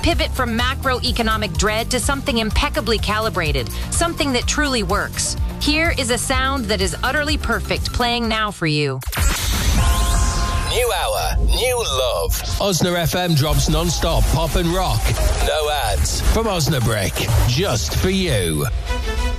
pivot from macroeconomic dread to something impeccably calibrated, something that truly works. Here is a sound that is utterly perfect playing now for you. New hour, new love. Osna FM drops non-stop pop and rock. No ads from Osnabrick, just for you.